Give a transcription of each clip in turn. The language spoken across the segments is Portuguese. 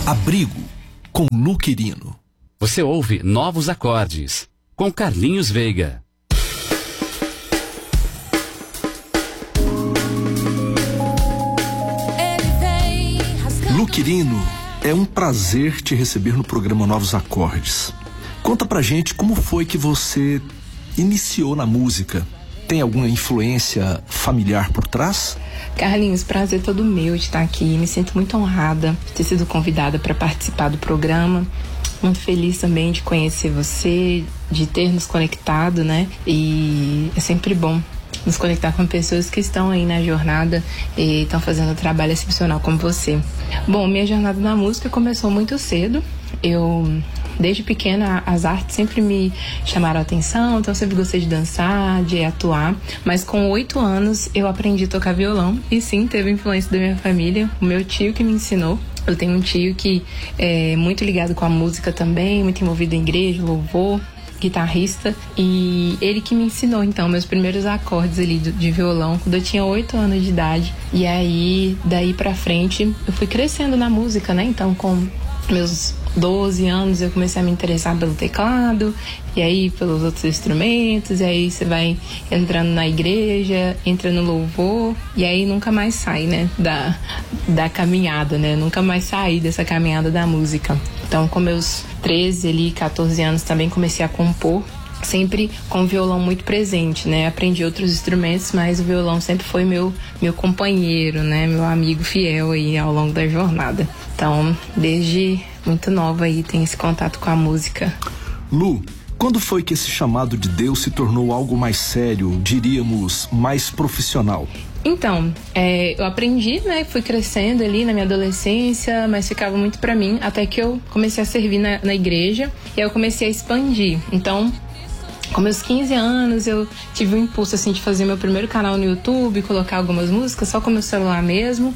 Abrigo, com Lu Quirino. Você ouve Novos Acordes, com Carlinhos Veiga. Lu Quirino, é um prazer te receber no programa Novos Acordes. Conta pra gente como foi que você iniciou na música. Tem alguma influência familiar por trás? Carlinhos, prazer todo meu de estar aqui. Me sinto muito honrada de ter sido convidada para participar do programa. Muito feliz também de conhecer você, de ter nos conectado, né? E é sempre bom nos conectar com pessoas que estão aí na jornada e estão fazendo um trabalho excepcional como você. Bom, minha jornada na música começou muito cedo. Desde pequena, as artes sempre me chamaram a atenção, então eu sempre gostei de dançar, de atuar. Mas com 8 anos, eu aprendi a tocar violão. E sim, teve influência da minha família, o meu tio que me ensinou. Eu tenho um tio que é muito ligado com a música também, muito envolvido em igreja, louvor, guitarrista, e ele que me ensinou, então, meus primeiros acordes ali de violão, quando eu tinha 8 anos de idade. E aí, daí pra frente, eu fui crescendo na música, né? Então, com meus 12 anos eu comecei a me interessar pelo teclado, e aí pelos outros instrumentos, e aí você vai entrando na igreja, entra no louvor, e aí nunca mais sai, né, da caminhada, né, nunca mais saí dessa caminhada da música. Então, com meus 13 ali, 14 anos, também comecei a compor, sempre com o violão muito presente, né? Aprendi outros instrumentos, mas o violão sempre foi meu companheiro, né? Meu amigo fiel aí ao longo da jornada. Então, desde muito nova aí, tem esse contato com a música. Lu, quando foi que esse chamado de Deus se tornou algo mais sério, diríamos, mais profissional? Então, eu aprendi, né? Fui crescendo ali na minha adolescência, mas ficava muito pra mim, até que eu comecei a servir na igreja, e aí eu comecei a expandir. Então, com meus 15 anos, eu tive um impulso, assim, de fazer meu primeiro canal no YouTube, colocar algumas músicas só com meu celular mesmo.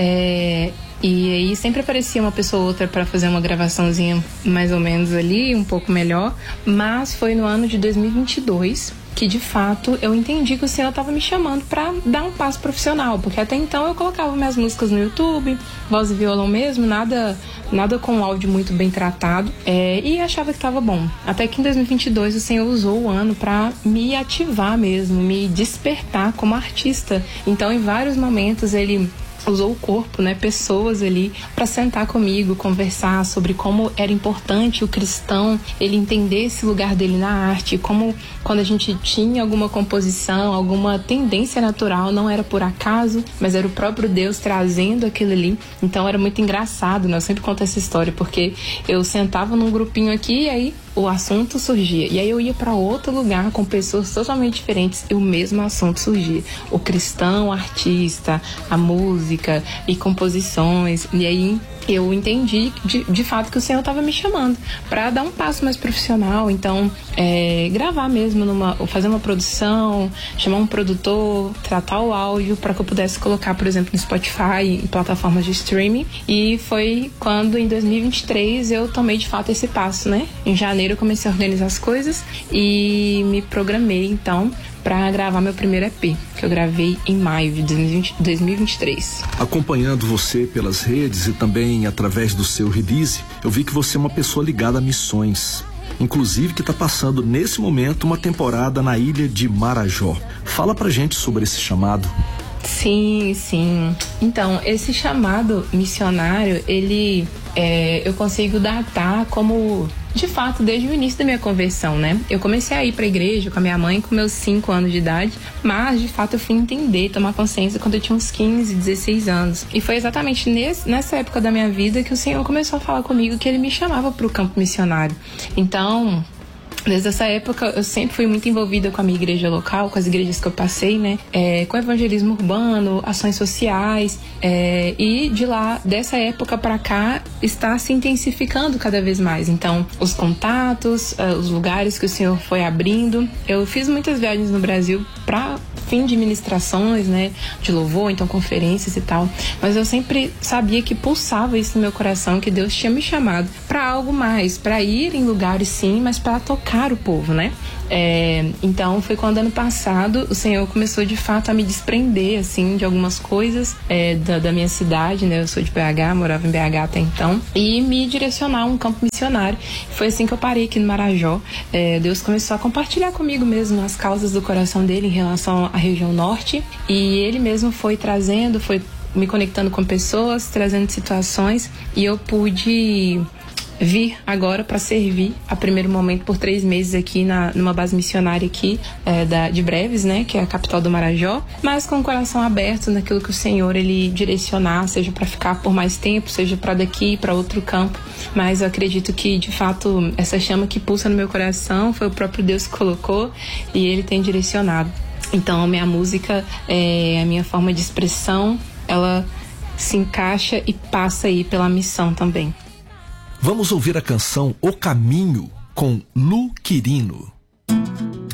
E aí sempre aparecia uma pessoa ou outra para fazer uma gravaçãozinha mais ou menos ali, um pouco melhor. Mas foi no ano de 2022 que, de fato, eu entendi que o Senhor estava me chamando para dar um passo profissional. Porque até então eu colocava minhas músicas no YouTube, voz e violão mesmo, nada com áudio muito bem tratado, e achava que estava bom. Até que em 2022 o Senhor usou o ano para me ativar mesmo, me despertar como artista. Então, em vários momentos, Ele usou o corpo, né, pessoas ali, para sentar comigo, conversar sobre como era importante o cristão ele entender esse lugar dele na arte, como quando a gente tinha alguma composição, alguma tendência natural, não era por acaso, mas era o próprio Deus trazendo aquilo ali. Então era muito engraçado, né? Eu sempre conto essa história, porque eu sentava num grupinho aqui e aí o assunto surgia, e aí eu ia para outro lugar com pessoas totalmente diferentes e o mesmo assunto surgia. O cristão, o artista, a música e composições. E aí eu entendi de fato que o Senhor estava me chamando para dar um passo mais profissional. Então, gravar mesmo, fazer uma produção, chamar um produtor, tratar o áudio para que eu pudesse colocar, por exemplo, no Spotify, em plataformas de streaming. E foi quando, em 2023, eu tomei de fato esse passo, né? Em janeiro eu comecei a organizar as coisas e me programei, então, para gravar meu primeiro EP, que eu gravei em maio de 2023. Acompanhando você pelas redes e também através do seu release, eu vi que você é uma pessoa ligada a missões. Inclusive que está passando nesse momento uma temporada na ilha de Marajó. Fala pra gente sobre esse chamado. Sim. Então, esse chamado missionário, ele eu consigo datar como, de fato, desde o início da minha conversão, né? Eu comecei a ir pra igreja com a minha mãe com meus 5 anos de idade, mas, de fato, eu fui entender, tomar consciência quando eu tinha uns 15, 16 anos. E foi exatamente nessa época da minha vida que o Senhor começou a falar comigo que Ele me chamava pro campo missionário. Então, desde essa época, eu sempre fui muito envolvida com a minha igreja local, com as igrejas que eu passei, né? Com evangelismo urbano, ações sociais, e de lá, dessa época pra cá, está se intensificando cada vez mais. Então, os contatos, os lugares que o Senhor foi abrindo. Eu fiz muitas viagens no Brasil pra fim de ministrações, né, de louvor, então conferências e tal, mas eu sempre sabia que pulsava isso no meu coração, que Deus tinha me chamado para algo mais, para ir em lugares sim, mas para tocar o povo, né? Então foi quando ano passado o Senhor começou de fato a me desprender assim de algumas coisas da minha cidade, né? Eu sou de BH, morava em BH até então, e me direcionar a um campo missionário. Foi assim que eu parei aqui no Marajó. Deus começou a compartilhar comigo mesmo as causas do coração dele em relação à região norte, e ele mesmo foi trazendo, foi me conectando com pessoas, trazendo situações, e eu pude vir agora para servir a primeiro momento por 3 meses aqui numa base missionária aqui de Breves, né, que é a capital do Marajó, mas com o coração aberto naquilo que o Senhor ele direcionar, seja para ficar por mais tempo, seja para daqui para outro campo. Mas eu acredito que de fato essa chama que pulsa no meu coração foi o próprio Deus que colocou e ele tem direcionado. Então a minha música, a minha forma de expressão, ela se encaixa e passa aí pela missão também. Vamos ouvir a canção O Caminho com Lu Quirino.